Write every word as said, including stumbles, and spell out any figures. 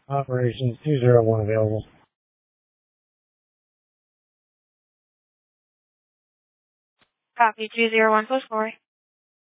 Operations two zero one available. Copy two zero one, post Lori.